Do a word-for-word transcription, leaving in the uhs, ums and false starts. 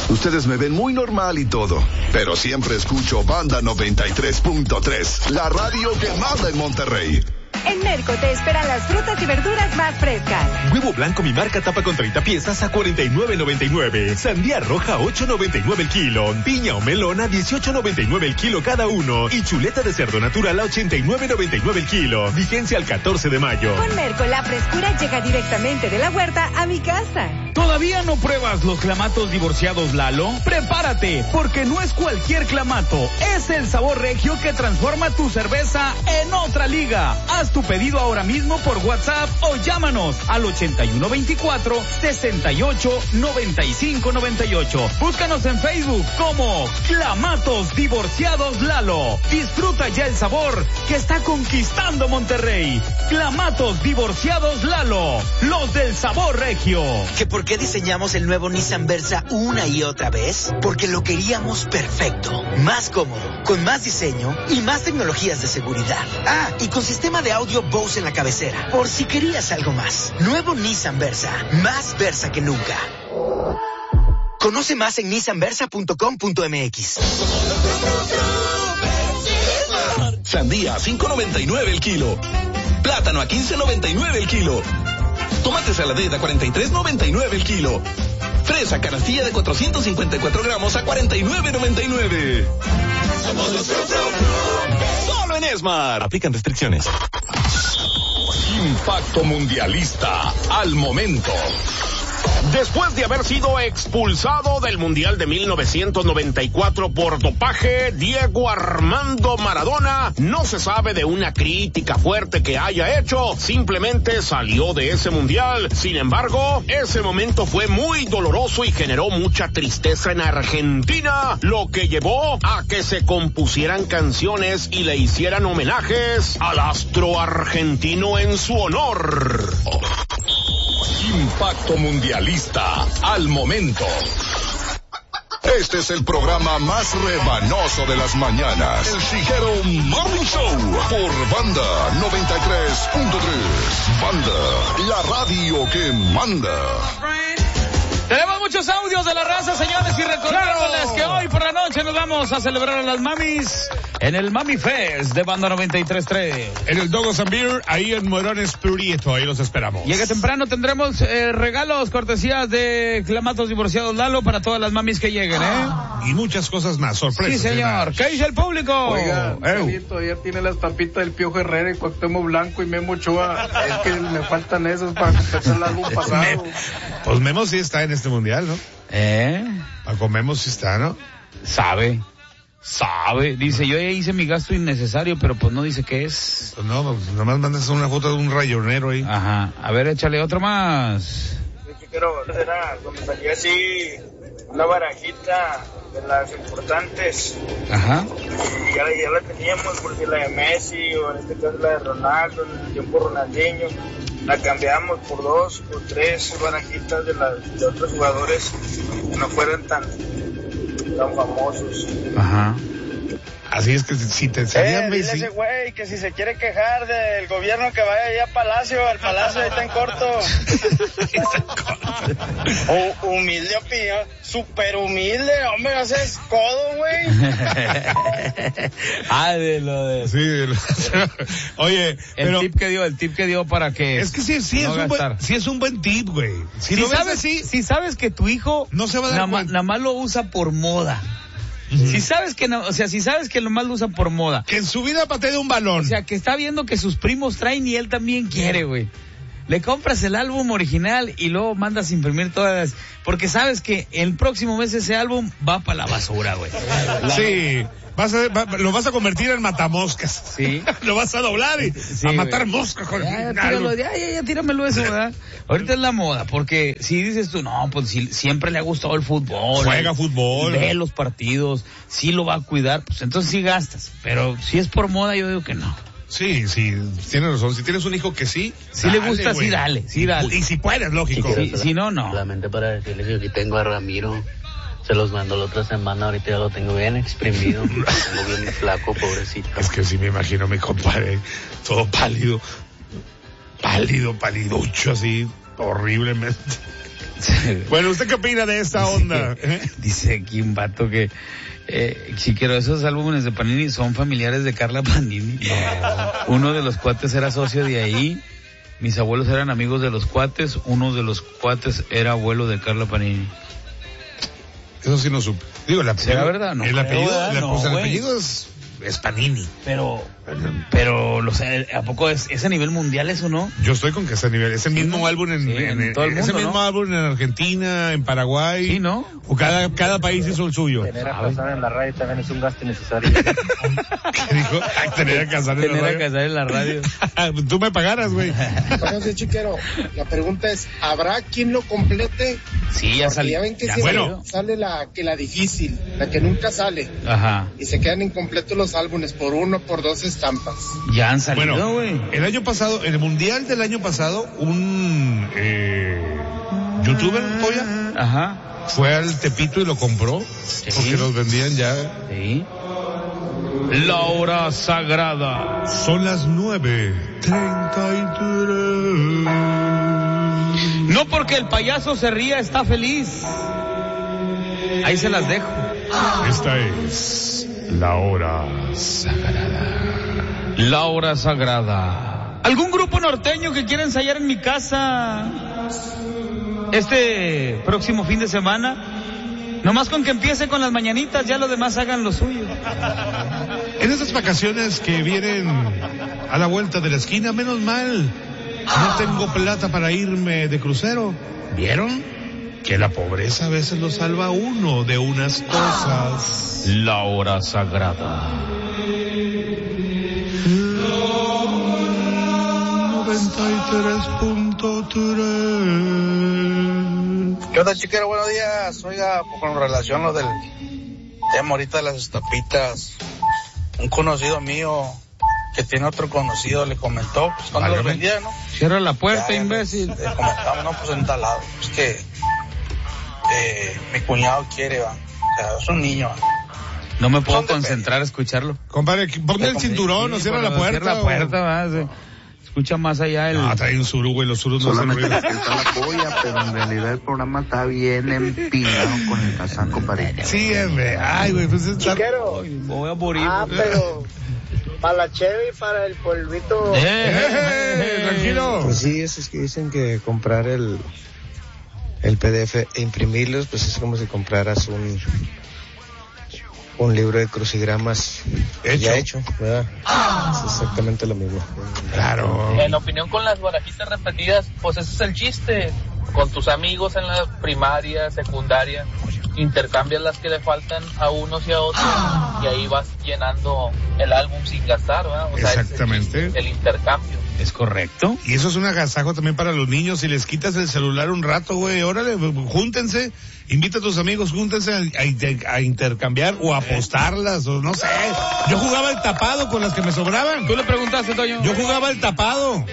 Ustedes me ven muy normal y todo, pero siempre escucho Banda noventa y tres punto tres, la radio que manda en Monterrey. En Merco te esperan las frutas y verduras más frescas. Huevo blanco mi marca tapa con treinta piezas a cuarenta y nueve noventa y nueve. Sandía roja ocho noventa y nueve el kilo. Piña o melón a dieciocho noventa y nueve el kilo cada uno. Y chuleta de cerdo natural a ochenta y nueve noventa y nueve el kilo. Vigencia al catorce de mayo. Con Merco la frescura llega directamente de la huerta a mi casa. ¿Todavía no pruebas los clamatos divorciados Lalo? Prepárate, porque no es cualquier clamato. Es el sabor regio que transforma tu cerveza en otra liga. Haz tu pedido ahora mismo por WhatsApp o llámanos al ochenta y uno veinticuatro, sesenta y ocho, noventa y cinco noventa y ocho. Búscanos en Facebook como Clamatos Divorciados Lalo. Disfruta ya el sabor que está conquistando Monterrey. Clamatos Divorciados Lalo, los del sabor regio. ¿Que por qué diseñamos el nuevo Nissan Versa una y otra vez? Porque lo queríamos perfecto, más cómodo, con más diseño y más tecnologías de seguridad. Ah, y con sistema de audio Bose en la cabecera, por si querías algo más. Nuevo Nissan Versa, más Versa que nunca. Conoce más en nissan versa punto com punto m x. Sandía a cinco noventa y nueve el kilo. Plátano a quince noventa y nueve el kilo. Tomate saladera a cuarenta y tres noventa y nueve el kilo. Fresa canastilla de cuatrocientos cincuenta y cuatro gramos a cuarenta y nueve noventa y nueve. Solo en Esmar. Aplican restricciones. Impacto mundialista al momento. Después de haber sido expulsado del Mundial de mil novecientos noventa y cuatro por dopaje, Diego Armando Maradona no se sabe de una crítica fuerte que haya hecho, simplemente salió de ese Mundial. Sin embargo, ese momento fue muy doloroso y generó mucha tristeza en Argentina, lo que llevó a que se compusieran canciones y le hicieran homenajes al astro argentino en su honor. Impacto mundialista al momento. Este es el programa más rebanoso de las mañanas. El Chijero Morning Show por Banda noventa y tres punto tres. Banda, la radio que manda. Tenemos muchos audios de la raza, señores, y recordándoles que hoy por la noche nos vamos a celebrar a las mamis en el Mami Fest de Banda noventa y tres punto tres. En el Dogos and Beer, ahí en Morones Prurieto, ahí los esperamos. Llegue temprano, tendremos eh, regalos, cortesías de Clamatos Divorciados Lalo para todas las mamis que lleguen, ¿eh? Y muchas cosas más, sorpresas. Sí, señor. ¿Qué dice el público? Oiga, todavía tiene la estampita del Piojo Herrera y Cuauhtémoc Blanco y Memo Ochoa. Es que me faltan esos para completar el álbum pasado. Pues Memo sí está en este mundial, ¿no? ¿Eh? Paco Memo sí está, ¿no? Sabe. Sabe. Dice, yo ya hice mi gasto innecesario, pero pues no dice qué es. Pues no, pues nomás mandas una foto de un rayonero ahí. Ajá. A ver, échale otro más. Yo quiero, era cuando salía así una barajita de las importantes. Ajá. Y ya, ya la teníamos, porque la de Messi, o en este caso la de Ronaldo, en el tiempo Ronaldinho, la cambiamos por dos o tres barajitas de, la, de otros jugadores que no fueran tan, tan famosos. Ajá. Así es que si te salía eh, Messi... Dile a ese güey que si se quiere quejar del gobierno que vaya allá a Palacio, al Palacio ahí está en corto. O, humilde opinión, súper humilde, hombre, haces codo, güey. Ah, de lo de... Sí, de lo... Oye, el pero... tip que dio, el tip que dio para que... Es que sí, sí, no es, un buen, sí es un buen tip, güey. Si, si, lo sabes, así, si sabes que tu hijo... No se va a dar nada, nada más lo usa por moda. Uh-huh. Si sabes que no, o sea, si sabes que nomás lo usa por moda. Que en su vida patee de un balón. O sea, que está viendo que sus primos traen y él también quiere, güey. Le compras el álbum original y luego mandas a imprimir todas las... Porque sabes que el próximo mes ese álbum va para la basura, güey. Sí. Vas a, va, lo vas a convertir en matamoscas. Sí. Lo vas a doblar y sí, a matar güey. moscas. Con ya, ya, tíralo, ya, ya, ya, tíramelo eso, ¿verdad? Ahorita es la moda, porque si dices tú, no, pues si siempre le ha gustado el fútbol. Juega fútbol. Ve los partidos, sí lo va a cuidar, pues entonces sí gastas. Pero si es por moda, yo digo que no. Sí, sí, tienes razón. Si tienes un hijo que sí, si dale, le gusta, güey. sí dale, sí dale. Y si puedes, lógico. Si, si no, no. Solamente para decirles que aquí tengo a Ramiro. Se los mandó la otra semana, ahorita ya lo tengo bien exprimido. Lo tengo bien flaco, pobrecito. Es que sí me imagino mi compadre, todo pálido. Pálido, paliducho, así, horriblemente. Bueno, ¿usted qué opina de esta onda? Dice, dice aquí un vato que, eh, si quiero, esos álbumes de Panini son familiares de Carla Panini. Uno de los cuates era socio de ahí, mis abuelos eran amigos de los cuates, uno de los cuates era abuelo de Carla Panini. Eso sí no supe. Digo, el apellido, ¿será verdad? No, el apellido, ¿verdad? la, No, pues, el güey. apellido es, es Panini. Pero, pero, lo sé, ¿a poco es, es a nivel mundial eso, no? Yo estoy con que ese nivel, ese mismo ¿no? álbum en, Sí, en, en todo el ese mundo, mismo ¿no? álbum en Argentina, en Paraguay. Sí, ¿no? O cada, cada país hizo el suyo. Tener a Casar en la radio también es un gasto innecesario. ¿Qué dijo? Ay, tener a Casar en Tener la a radio. Casar en la radio. Tú me pagaras, güey. Bueno, sí, Chiquero, la pregunta es, ¿habrá quien lo complete? Sí, ya Porque salió. ya ven que Ya, siempre bueno. sale la que la difícil, la que nunca sale. Ajá. Y se quedan incompletos los álbumes por uno, por dos estampas. Ya han salido, Bueno, güey. el año pasado, en el mundial del año pasado, un eh, youtuber, polla, Ajá. fue al Tepito y lo compró. Sí. Porque los vendían ya. Sí. La hora sagrada. Son las nueve treinta y tres. No porque el payaso se ría está feliz. Ahí se las dejo. Esta es la hora sagrada. La hora sagrada. ¿Algún grupo norteño que quiera ensayar en mi casa este próximo fin de semana? Nomás con que empiece con las mañanitas, ya los demás hagan lo suyo. En estas vacaciones que vienen a la vuelta de la esquina, menos mal, no tengo plata para irme de crucero. ¿Vieron? Que la pobreza a veces lo salva a uno de unas cosas. La hora sagrada. noventa y tres punto tres. ¿Qué onda, Chiquero? Buenos días. Oiga, con relación a lo del tema ahorita de las estapitas, un conocido mío que tiene otro conocido le comentó, pues cuando los vendía, ¿no? Cierra la puerta, Ya, imbécil. Le comentamos, no, pues en tal lado. Es que eh, mi cuñado quiere, va. O sea, es un niño, va. No me puedo concentrar a escucharlo. Compadre, ponle el cinturón, o cierra la puerta. Cierra la puerta, va. Se escucha más allá el... Ah, trae un suru, güey, los surus no hacen ruido. Solamente está la polla, pero en realidad el programa está bien empinado con el casaco pareja. Sí, hombre. Ay, güey, pues está... Chiquero. Voy a morir. Ah, pero para la cheve y para el polvito. ¡Eh, eh, tranquilo! Pues sí, esos que dicen que comprar el, el P D F e imprimirlos, pues es como si compraras un... un libro de crucigramas hecho. ya hecho, ¿verdad? Es exactamente lo mismo. Claro. En opinión, con las barajitas repetidas, pues ese es el chiste. Con tus amigos en la primaria, secundaria, intercambias las que le faltan a unos y a otros, y ahí vas llenando el álbum sin gastar, ¿verdad? O sea, exactamente. Es el, el intercambio. ¿Es correcto? Y eso es un agasajo también para los niños. Si les quitas el celular un rato, güey, órale, júntense, invita a tus amigos, júntense a, a, a intercambiar o a apostarlas, o no sé. Yo jugaba el tapado con las que me sobraban. ¿Tú le preguntaste, Toño? Yo jugaba el tapado.